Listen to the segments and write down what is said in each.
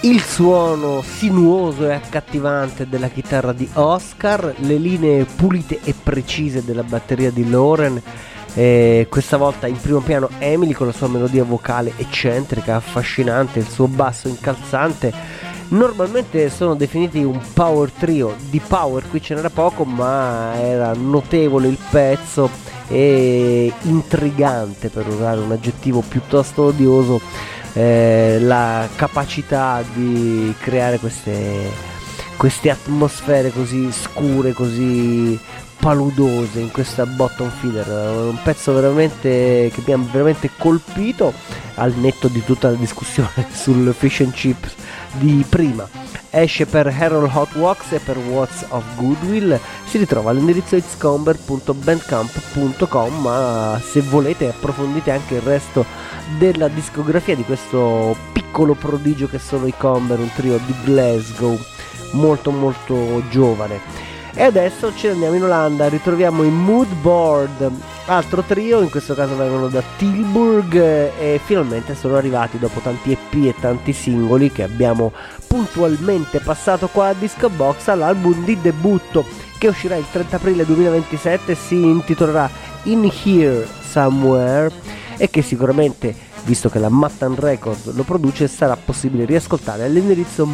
Il suono sinuoso e accattivante della chitarra di Oscar, le linee pulite e precise della batteria di Lauren, questa volta in primo piano Emily con la sua melodia vocale eccentrica, affascinante, il suo basso incalzante. Normalmente sono definiti un power trio, di power qui ce n'era poco, ma era notevole il pezzo e intrigante, per usare un aggettivo piuttosto odioso, la capacità di creare queste atmosfere così scure, così paludose in questa bottom feeder. Un pezzo veramente che mi ha veramente colpito, al netto di tutta la discussione sul fish and chips di prima. Esce per Harold Hot Wax e per What's of Goodwill, si ritrova all'indirizzo itscomber.bandcamp.com, ma se volete approfondite anche il resto della discografia di questo piccolo prodigio che sono i Comber, un trio di Glasgow molto molto giovane. E adesso ci andiamo in Olanda, ritroviamo i Moodboard, altro trio, in questo caso vengono da Tilburg, e finalmente sono arrivati dopo tanti EP e tanti singoli che abbiamo puntualmente passato qua a Disco Box all'album di debutto che uscirà il 30 aprile 2027, si intitolerà In Here Somewhere, e che sicuramente, visto che la Mutton Records lo produce, sarà possibile riascoltare all'indirizzo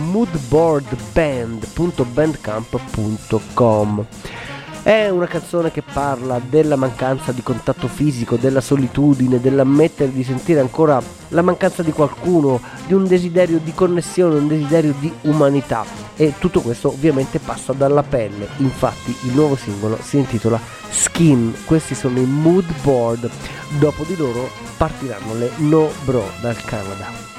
moodboard.bandcamp.com. È una canzone che parla della mancanza di contatto fisico, della solitudine, dell'ammettere di sentire ancora la mancanza di qualcuno, di un desiderio di connessione, un desiderio di umanità, e tutto questo ovviamente passa dalla pelle. Infatti il nuovo singolo si intitola Skin. Questi sono i Moodboard. Dopo di loro partiranno le No Bro dal Canada.